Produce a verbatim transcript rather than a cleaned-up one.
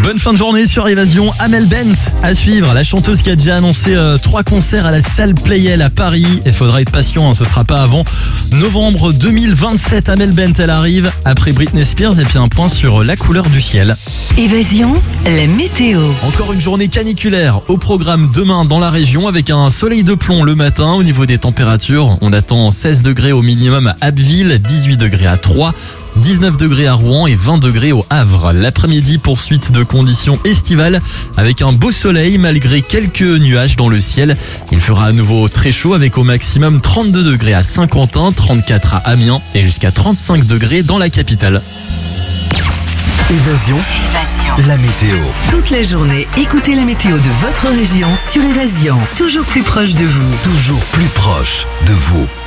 Bonne fin de journée sur Évasion. Amel Bent à suivre, la chanteuse qui a déjà annoncé euh, trois concerts à la salle Playel à Paris. Il faudra être patient, hein, ce sera pas avant novembre deux mille vingt-sept. Amel Bent, elle arrive après Britney Spears et puis un point sur la couleur du ciel. Évasion, la météo. Encore une journée caniculaire au programme demain dans la région avec un soleil de plomb le matin. Au niveau des températures, on attend seize degrés au minimum à Abbeville, dix-huit degrés à Troyes, dix-neuf degrés à Rouen et vingt degrés au Havre. L'après-midi, poursuite de conditions estivales avec un beau soleil malgré quelques nuages dans le ciel. Il fera à nouveau très chaud avec au maximum trente-deux degrés à Saint-Quentin, trente-quatre à Amiens et jusqu'à trente-cinq degrés dans la capitale. Évasion, Évasion. la météo. Toute la journée, écoutez la météo de votre région sur Évasion. Toujours plus proche de vous. Toujours plus proche de vous.